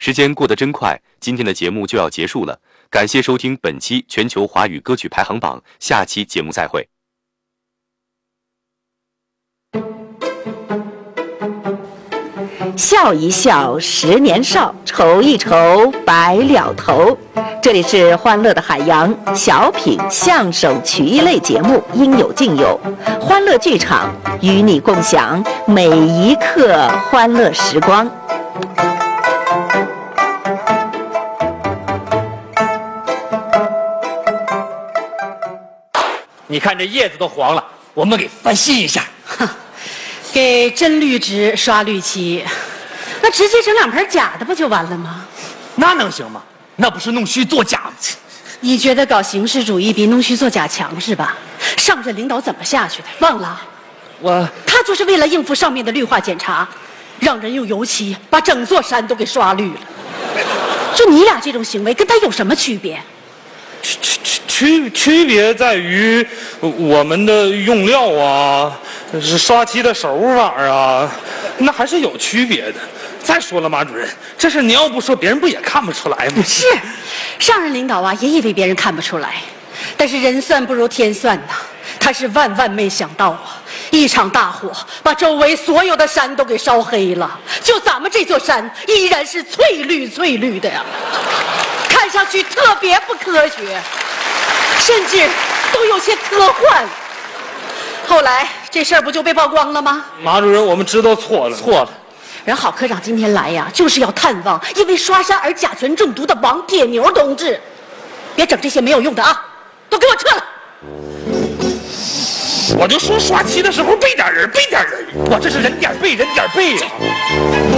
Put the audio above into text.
时间过得真快，今天的节目就要结束了。感谢收听本期全球华语歌曲排行榜，下期节目再会。 笑一笑10年少，愁一愁白了头。这里是欢乐的海洋小品相声曲艺类节目，应有尽有。欢乐剧场与你共享每一刻欢乐时光。 你看这叶子都黄了，我们给翻新一下。 给真绿纸刷绿漆，那直接整2盆假的不就完了吗？ 那能行吗？那不是弄虚作假吗？ 你觉得搞形式主义比弄虚作假强是吧？上任领导怎么下去的？忘了？他就是为了应付上面的绿化检查，让人用油漆把整座山都给刷绿了。就你俩这种行为跟他有什么区别？ 区别在于我们的用料啊，是刷漆的手法啊，那还是有区别的。再说了，马主任，这事你要不说，别人不也看不出来吗？ 是，上任领导啊也以为别人看不出来，但是人算不如天算呐，他是万万没想到啊，一场大火把周围所有的山都给烧黑了，就咱们这座山依然是翠绿的呀，看上去特别不科学。甚至都有些科幻。后来这事儿不就被曝光了吗？ 马主任，我们知道错了。 人郝科长今天来呀，就是要探望因为刷山而甲醛中毒的王铁牛同志。别整这些没有用的啊，都给我撤了！ 我就说刷漆的时候备点人，我这是人点备呀。